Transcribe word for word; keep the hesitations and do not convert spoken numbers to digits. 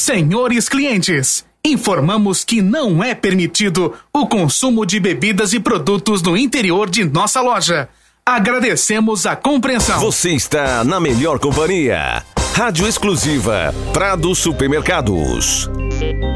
Senhores clientes, informamos que não é permitido o consumo de bebidas e produtos no interior de nossa loja. Agradecemos a compreensão. Você está na melhor companhia. Rádio exclusiva Prado Supermercados.